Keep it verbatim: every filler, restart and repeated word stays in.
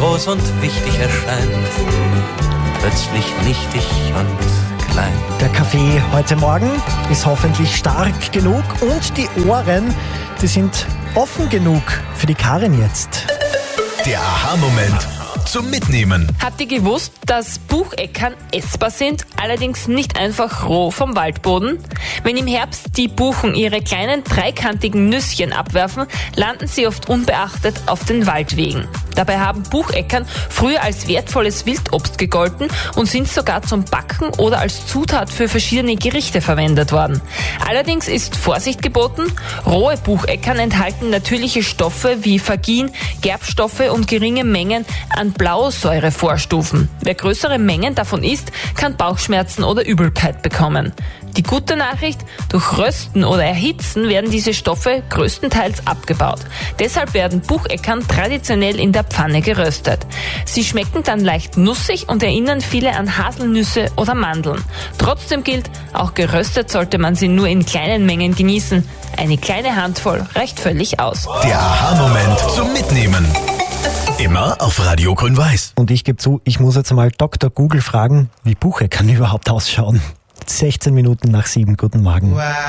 groß und wichtig erscheint, plötzlich nichtig und klein. Der Kaffee heute Morgen ist hoffentlich stark genug und die Ohren, die sind offen genug für die Karin jetzt. Der Aha-Moment zum Mitnehmen. Habt ihr gewusst, dass Bucheckern essbar sind, allerdings nicht einfach roh vom Waldboden? Wenn im Herbst die Buchen ihre kleinen dreikantigen Nüsschen abwerfen, landen sie oft unbeachtet auf den Waldwegen. Dabei haben Bucheckern früher als wertvolles Wildobst gegolten und sind sogar zum Backen oder als Zutat für verschiedene Gerichte verwendet worden. Allerdings ist Vorsicht geboten. Rohe Bucheckern enthalten natürliche Stoffe wie Phagin, Gerbstoffe und geringe Mengen an Blausäurevorstufen. Wer größere Mengen davon isst, kann Bauchschmerzen oder Übelkeit bekommen. Die gute Nachricht, durch Rösten oder Erhitzen werden diese Stoffe größtenteils abgebaut. Deshalb werden Bucheckern traditionell in der Pfanne geröstet. Sie schmecken dann leicht nussig und erinnern viele an Haselnüsse oder Mandeln. Trotzdem gilt, auch geröstet sollte man sie nur in kleinen Mengen genießen. Eine kleine Handvoll reicht völlig aus. Der Aha-Moment zum Mitnehmen. Immer auf Radio Grün-Weiß. Und ich gebe zu, ich muss jetzt mal Doktor Google fragen, wie Bucheckern überhaupt ausschauen. sechzehn Minuten nach sieben, guten Morgen. Wow.